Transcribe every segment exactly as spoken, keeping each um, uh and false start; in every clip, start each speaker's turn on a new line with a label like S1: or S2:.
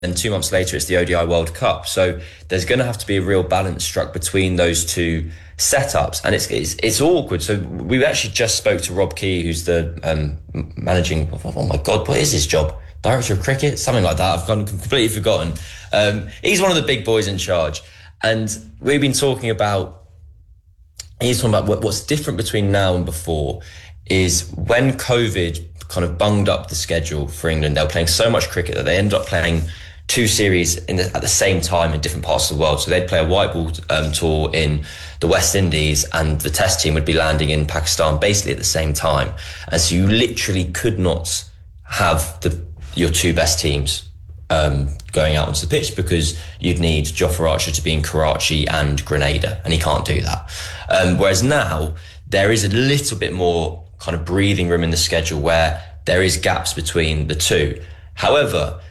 S1: then two months later it's the O D I World Cup. So there's going to have to be a real balance struck between those two setups, and it's it's, it's awkward. So we actually just spoke to Rob Key, who's the um, managing. Oh my God, what is his job? Director of cricket, something like that. I've gone completely forgotten. Um, he's one of the big boys in charge, and we've been talking about. He's talking about what, what's different between now and before is when COVID kind of bunged up the schedule for England. They were playing so much cricket that they ended up playing two series in the, at the same time in different parts of the world. So they'd play a white ball um, tour in the West Indies, and the test team would be landing in Pakistan basically at the same time. And so you literally could not have the your two best teams um, going out onto the pitch, because you'd need Jofra Archer to be in Karachi and Grenada, and he can't do that. Um, whereas now there is a little bit more kind of breathing room in the schedule where there is gaps between the two. However,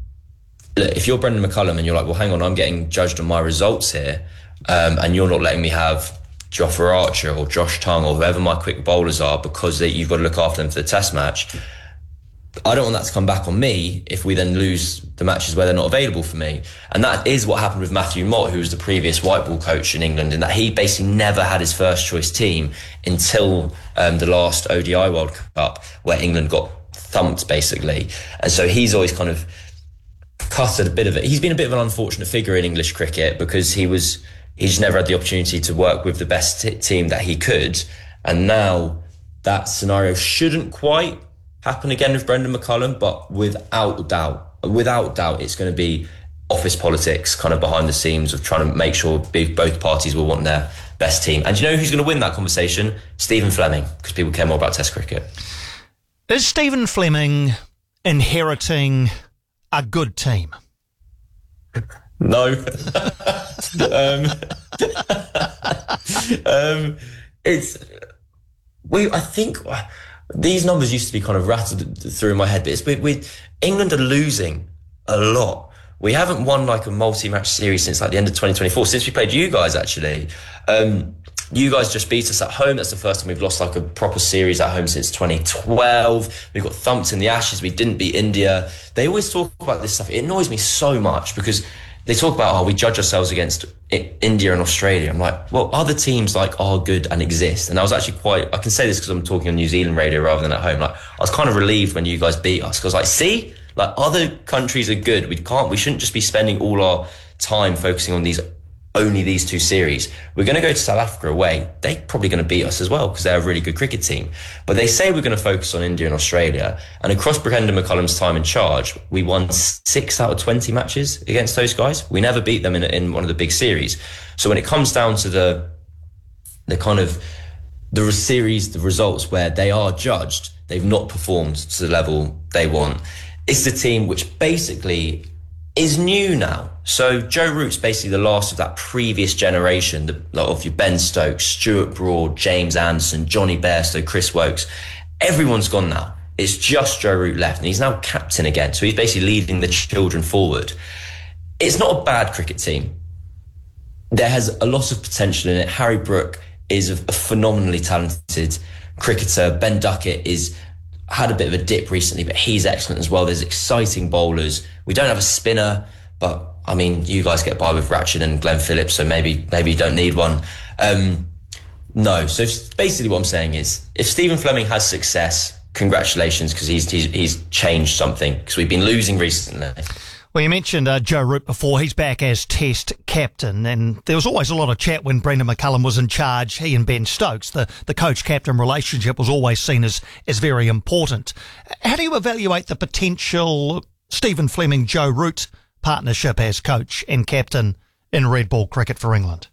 S1: if you're Brendan McCullum and you're like, well, hang on, I'm getting judged on my results here, um, and you're not letting me have Jofra Archer or Josh Tongue or whoever my quick bowlers are because they, you've got to look after them for the test match, I don't want that to come back on me if we then lose the matches where they're not available for me. And that is what happened with Matthew Mott, who was the previous white ball coach in England, in that he basically never had his first choice team until um, the last O D I World Cup, where England got thumped basically. And so he's always kind of cutted a bit of it. He's been a bit of an unfortunate figure in English cricket because he was he's never had the opportunity to work with the best t- team that he could. And now that scenario shouldn't quite happen again with Brendan McCullum, but without doubt, without doubt, it's going to be office politics kind of behind the scenes of trying to make sure both parties will want their best team. And you know who's going to win that conversation? Stephen Fleming, because people care more about Test cricket.
S2: Is Stephen Fleming inheriting a good team?
S1: No. um, um, it's we. I think. These numbers used to be kind of rattled through in my head, but it's we, we England are losing a lot. We haven't won like a multi-match series since like the end of twenty twenty-four, since we played you guys actually. Um, you guys just beat us at home. That's the first time we've lost like a proper series at home since twenty twelve. We got thumped in the Ashes. We didn't beat India. They always talk about this stuff. It annoys me so much because they talk about, oh, we judge ourselves against India and Australia. I'm like, well, other teams like are good and exist. And I was actually quite, I can say this because I'm talking on New Zealand radio rather than at home. Like, I was kind of relieved when you guys beat us because, like, see, like other countries are good. We can't, we shouldn't just be spending all our time focusing on these, only these two series. We're going to go to South Africa away. They're probably going to beat us as well because they're a really good cricket team. But they say we're going to focus on India and Australia. And across Brendan McCullum's time in charge, we won six out of twenty matches against those guys. We never beat them in, in one of the big series. So when it comes down to the, the kind of the series, the results where they are judged, they've not performed to the level they want. It's the team which basically is new now. So Joe Root's basically the last of that previous generation, the, of your Ben Stokes, Stuart Broad, James Anderson, Johnny Bairstow, Chris Wokes. Everyone's gone now. It's just Joe Root left, and he's now captain again. So he's basically leading the children forward. It's not a bad cricket team. There has a lot of potential in it. Harry Brook is a, a phenomenally talented cricketer. Ben Duckett is had a bit of a dip recently, but he's excellent as well. There's exciting bowlers. We don't have a spinner, but I mean, you guys get by with Ratchet and Glenn Phillips, so maybe maybe you don't need one. Um, no, so basically what I'm saying is, if Stephen Fleming has success, congratulations, because he's, he's he's changed something, because we've been losing recently.
S2: Well, you mentioned uh, Joe Root before. He's back as Test captain, and there was always a lot of chat when Brendan McCullum was in charge, he and Ben Stokes. The, the coach-captain relationship was always seen as, as very important. How do you evaluate the potential Stephen Fleming-Joe Root partnership as coach and captain in red ball cricket for England?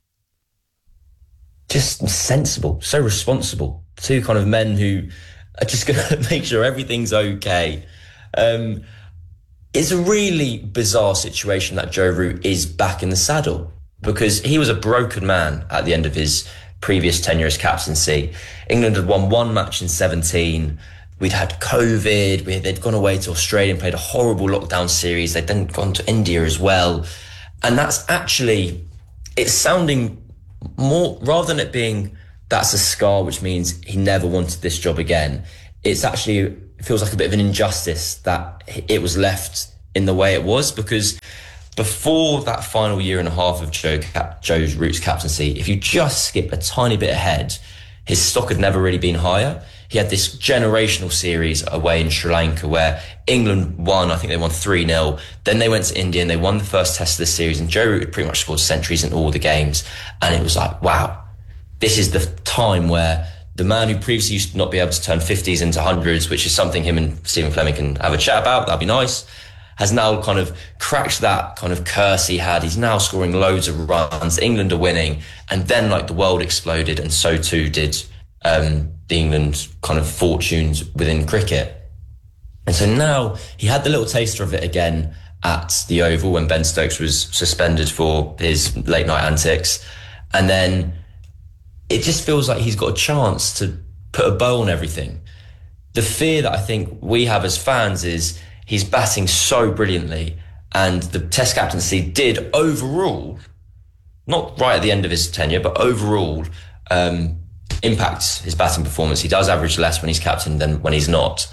S1: Just sensible, so responsible. Two kind of men who are just going to make sure everything's okay. Um... It's a really bizarre situation that Joe Root is back in the saddle, because he was a broken man at the end of his previous tenure as captaincy. England had won one match in seventeen. We'd had COVID. We had, they'd gone away to Australia and played a horrible lockdown series. They'd then gone to India as well. And that's actually, it's sounding more, rather than it being that's a scar, which means he never wanted this job again, it's actually, it feels like a bit of an injustice that it was left in the way it was, because before that final year and a half of Joe Cap- Joe's Root's captaincy, if you just skip a tiny bit ahead, his stock had never really been higher. He had this generational series away in Sri Lanka where England won. I think they won three nil. Then they went to India and they won the first test of the series, and Joe Root had pretty much scored centuries in all the games. And it was like, wow, this is the time where the man who previously used to not be able to turn fifties into hundreds, which is something him and Stephen Fleming can have a chat about, that'd be nice, has now kind of cracked that kind of curse he had. He's now scoring loads of runs. England are winning. And then like the world exploded, and so too did um, the England kind of fortunes within cricket. And so now he had the little taster of it again at the Oval when Ben Stokes was suspended for his late night antics. And then it just feels like he's got a chance to put a bow on everything. The fear that I think we have as fans is he's batting so brilliantly, and the Test captaincy did overall, not right at the end of his tenure, but overall um, impacts his batting performance. He does average less when he's captain than when he's not.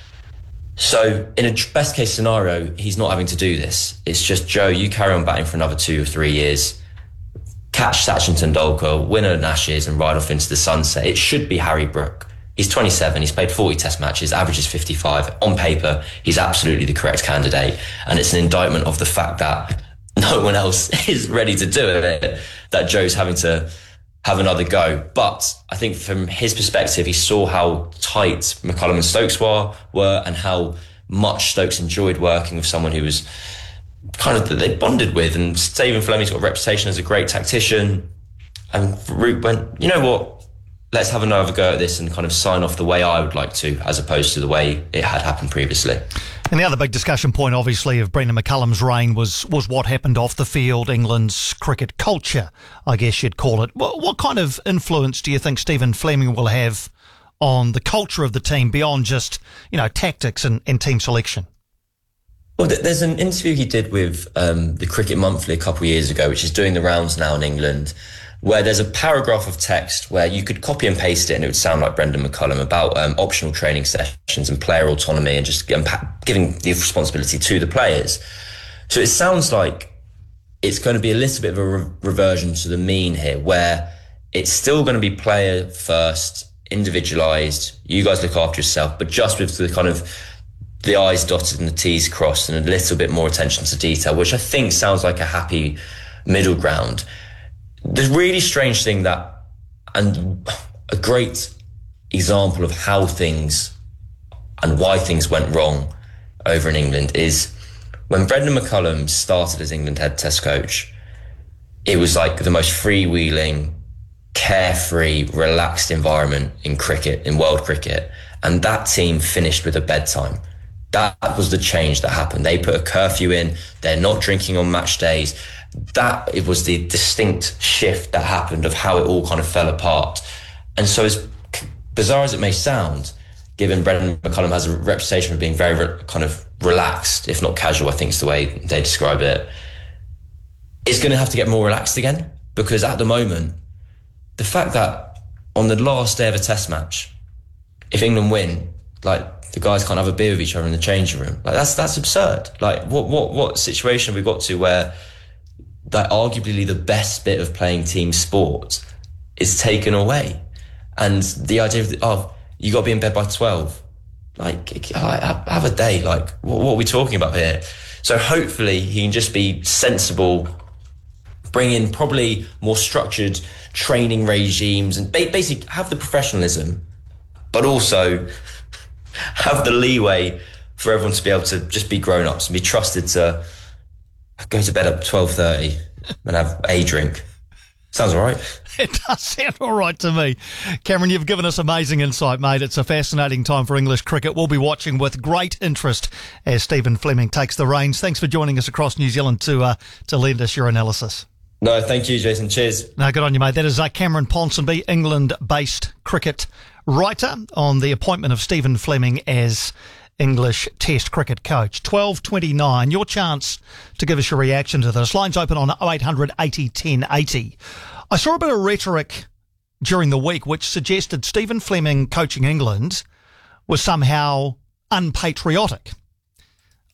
S1: So in a best case scenario, he's not having to do this. It's just, Joe, you carry on batting for another two or three years, catch Sachin Tendulkar, win an Ashes and ride off into the sunset. It should be Harry Brook. He's twenty-seven, he's played forty test matches, averages fifty-five. On paper, he's absolutely the correct candidate. And it's an indictment of the fact that no one else is ready to do it, that Joe's having to have another go. But I think from his perspective, he saw how tight McCullum and Stokes were, were and how much Stokes enjoyed working with someone who was kind of that they bonded with. And Stephen Fleming's got a reputation as a great tactician. And Root went, you know what? Let's have another go at this and kind of sign off the way I would like to, as opposed to the way it had happened previously.
S2: And the other big discussion point, obviously, of Brendan McCullum's reign was was what happened off the field, England's cricket culture, I guess you'd call it. What, what kind of influence do you think Stephen Fleming will have on the culture of the team beyond just, you know, tactics and, and team selection?
S1: Well, there's an interview he did with um, the Cricket Monthly a couple of years ago, which is doing the rounds now in England, where there's a paragraph of text where you could copy and paste it and it would sound like Brendan McCullum about um, optional training sessions and player autonomy and just um, giving the responsibility to the players. So it sounds like it's going to be a little bit of a re- reversion to the mean here, where it's still going to be player first, individualised, you guys look after yourself, but just with the kind of the I's dotted and the T's crossed and a little bit more attention to detail, which I think sounds like a happy middle ground. The really strange thing that, and a great example of how things and why things went wrong over in England, is when Brendan McCullum started as England head test coach, it was like the most freewheeling, carefree, relaxed environment in cricket, in world cricket. And that team finished with a bedtime. That was the change that happened. They put a curfew in. They're not drinking on match days. That it was the distinct shift that happened of how it all kind of fell apart. And so as bizarre as it may sound, given Brendan McCullum has a reputation of being very re- kind of relaxed, if not casual, I think is the way they describe it, it's going to have to get more relaxed again, because at the moment, the fact that on the last day of a test match, if England win, like the guys can't have a beer with each other in the changing room, like that's that's absurd. Like what what what situation have we got to where that arguably the best bit of playing team sport is taken away? And the idea of, the, oh, you got to be in bed by twelve. Like, have a day. Like, what, what are we talking about here? So hopefully he can just be sensible, bring in probably more structured training regimes and ba- basically have the professionalism, but also have the leeway for everyone to be able to just be grown-ups and be trusted to go to bed at twelve thirty and have a drink. Sounds all right.
S2: It does sound all right to me. Cameron, you've given us amazing insight, mate. It's a fascinating time for English cricket. We'll be watching with great interest as Stephen Fleming takes the reins. Thanks for joining us across New Zealand to uh, to lend us your analysis.
S1: No, thank you, Jason. Cheers.
S2: No, good on you, mate. That is uh, Cameron Ponsonby, England-based cricket writer, on the appointment of Stephen Fleming as English Test cricket coach. twelve twenty-nine, your chance to give us your reaction to this. Lines open on oh eight hundred eighty ten eighty. I saw a bit of rhetoric during the week which suggested Stephen Fleming coaching England was somehow unpatriotic.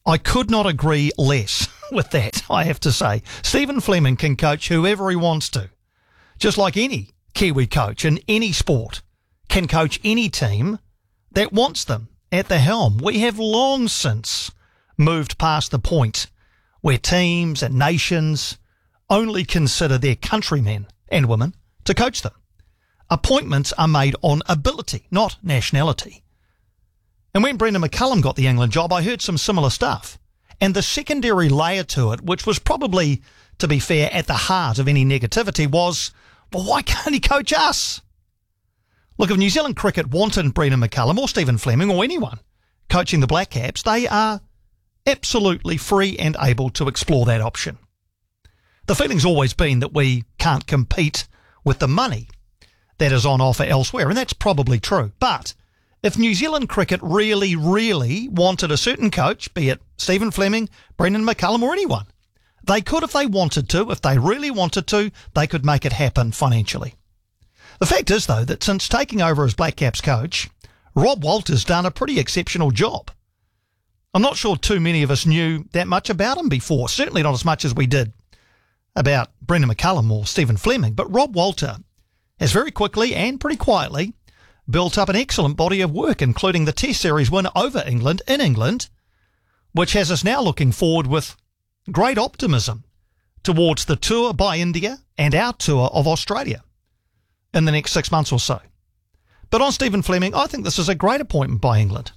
S2: I could not agree less with that, I have to say. Stephen Fleming can coach whoever he wants to, just like any Kiwi coach in any sport can coach any team that wants them at the helm. We have long since moved past the point where teams and nations only consider their countrymen and women to coach them. Appointments are made on ability, not nationality. And when Brendan McCullum got the England job, I heard some similar stuff. And the secondary layer to it, which was probably, to be fair, at the heart of any negativity, was, well, why can't he coach us? Look, if New Zealand cricket wanted Brendan McCullum or Stephen Fleming or anyone coaching the Black Caps, they are absolutely free and able to explore that option. The feeling's always been that we can't compete with the money that is on offer elsewhere, and that's probably true. But if New Zealand cricket really, really wanted a certain coach, be it Stephen Fleming, Brendan McCullum or anyone, they could if they wanted to. If they really wanted to, they could make it happen financially. The fact is, though, that since taking over as Black Caps coach, Rob Walter's done a pretty exceptional job. I'm not sure too many of us knew that much about him before, certainly not as much as we did about Brendan McCullum or Stephen Fleming, but Rob Walter has very quickly and pretty quietly built up an excellent body of work, including the Test Series win over England in England, which has us now looking forward with great optimism towards the tour by India and our tour of Australia in the next six months or so. But on Stephen Fleming, I think this is a great appointment by England.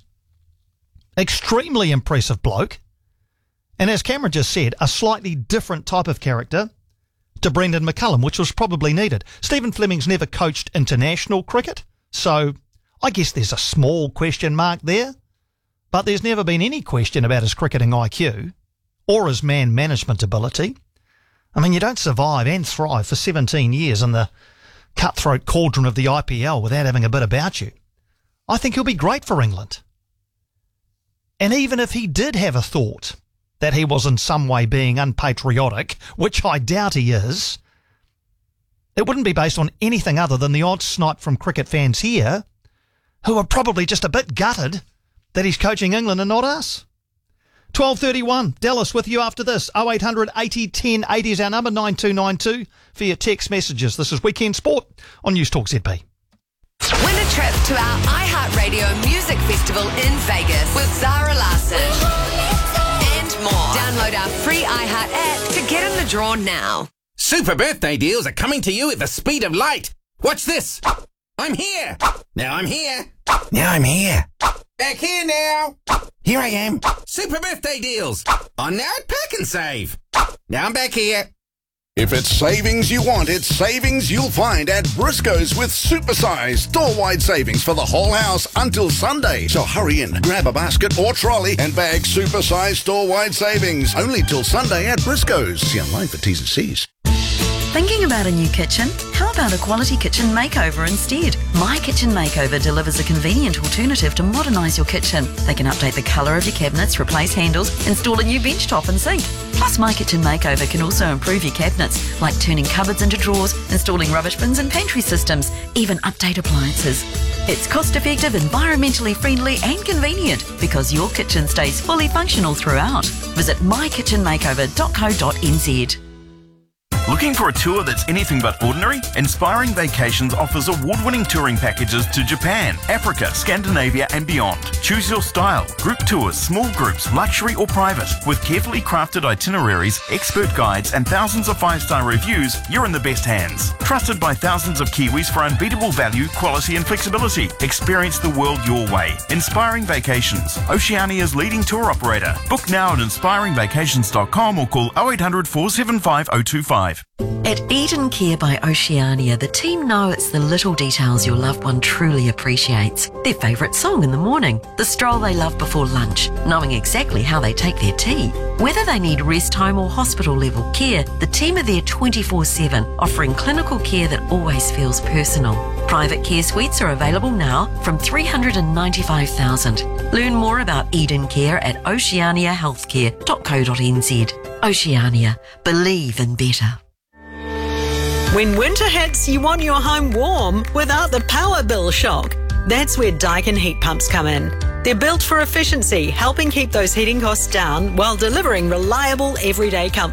S2: Extremely impressive bloke. And as Cameron just said, a slightly different type of character to Brendan McCullum, which was probably needed. Stephen Fleming's never coached international cricket, so I guess there's a small question mark there. But there's never been any question about his cricketing I Q or his man management ability. I mean, you don't survive and thrive for seventeen years in the cutthroat cauldron of the I P L without having a bit about you. I think he'll be great for England. And even if he did have a thought that he was in some way being unpatriotic, which I doubt he is, it wouldn't be based on anything other than the odd snipe from cricket fans here, who are probably just a bit gutted that he's coaching England and not us. twelve thirty-one, Dallas with you after this. oh eight hundred eighty ten eighty is our number, nine two nine two for your text messages. This is Weekend Sport on News Talk Z B.
S3: Win a trip to our iHeartRadio Music Festival in Vegas with Zara Larsson. And more. Download our free iHeart app to get in the draw now.
S4: Super birthday deals are coming to you at the speed of light. Watch this. I'm here. Now I'm here. Now I'm here. Back here now. Here I am. Super birthday deals. On now at Pack and Save. Now I'm back here.
S5: If it's savings you want, it's savings you'll find at Briscoe's with supersize store-wide savings for the whole house until Sunday. So hurry in, grab a basket or trolley and bag supersize store-wide savings only till Sunday at Briscoe's. See online for T's and C's.
S6: Thinking about a new kitchen? How about a quality kitchen makeover instead? My Kitchen Makeover delivers a convenient alternative to modernise your kitchen. They can update the colour of your cabinets, replace handles, install a new bench top and sink. Plus, My Kitchen Makeover can also improve your cabinets, like turning cupboards into drawers, installing rubbish bins and pantry systems, even update appliances. It's cost-effective, environmentally friendly and convenient because your kitchen stays fully functional throughout. Visit my kitchen makeover dot co dot n z.
S7: Looking for a tour that's anything but ordinary? Inspiring Vacations offers award-winning touring packages to Japan, Africa, Scandinavia and beyond. Choose your style. Group tours, small groups, luxury or private. With carefully crafted itineraries, expert guides and thousands of five-star reviews, you're in the best hands. Trusted by thousands of Kiwis for unbeatable value, quality and flexibility. Experience the world your way. Inspiring Vacations, Oceania's leading tour operator. Book now at inspiring vacations dot com or call oh eight hundred four seven five oh two five.
S6: At Eden Care by Oceania, the team know it's the little details your loved one truly appreciates. Their favourite song in the morning, the stroll they love before lunch, knowing exactly how they take their tea. Whether they need rest home or hospital level care, the team are there twenty-four seven, offering clinical care that always feels personal. Private care suites are available now from three hundred ninety-five thousand dollars. Learn more about Eden Care at oceania healthcare dot co dot n z. Oceania. Believe in better.
S8: When winter hits, you want your home warm without the power bill shock. That's where Daikin heat pumps come in. They're built for efficiency, helping keep those heating costs down while delivering reliable everyday comfort.